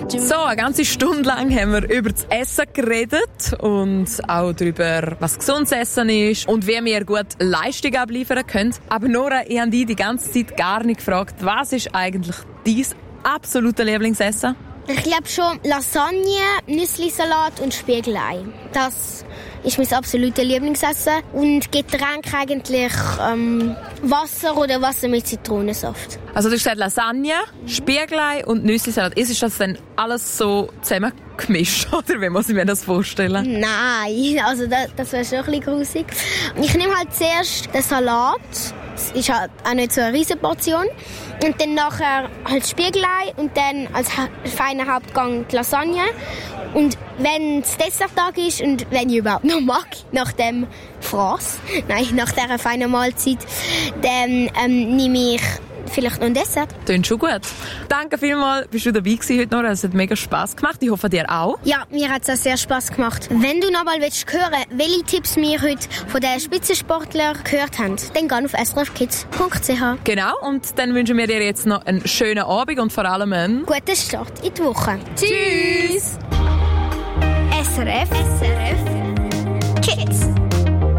So, eine ganze Stunde lang haben wir über das Essen geredet und auch darüber, was gesundes Essen ist und wie wir gut Leistung abliefern können. Aber Nora, ich habe dich die ganze Zeit gar nicht gefragt, was ist eigentlich dein absolutes Lieblingsessen? Ich glaube schon Lasagne, Nüsslisalat und Spiegelei. Das ist mein absolutes Lieblingsessen. Und Getränk eigentlich Wasser oder Wasser mit Zitronensaft. Also du hast gesagt Lasagne, Spiegelei und Nüsslisalat. Ist das dann alles so zusammengemischt, oder wie muss ich mir das vorstellen? Nein, also das wäre schon ein bisschen grusig. Ich nehme halt zuerst den Salat. Das ist halt auch nicht so eine riesen Portion. Und dann nachher halt Spiegelei und dann als feiner Hauptgang die Lasagne. Und wenn es Desserttag ist und wenn ich überhaupt noch mag, nach dem Fraß, nach dieser feinen Mahlzeit, dann nehme ich vielleicht noch ein Dessert. Klingt schon gut. Danke vielmals, bist du dabei gewesen heute noch. Es hat mega Spass gemacht. Ich hoffe, dir auch. Ja, mir hat es auch sehr Spass gemacht. Wenn du noch mal hören willst, welche Tipps wir heute von den Spitzensportlern gehört haben, dann geh auf srfkids.ch. Genau, und dann wünschen wir dir jetzt noch einen schönen Abend und vor allem einen guten Start in die Woche. Tschüss! SRF